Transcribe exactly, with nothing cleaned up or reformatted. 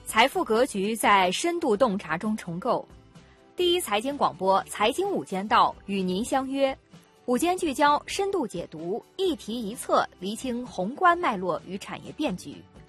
财富格局在深度洞察中重构。第一财经广播财经午间道与您相约，午间聚焦，深度解读，一题一策，厘清宏观脉络与产业变局。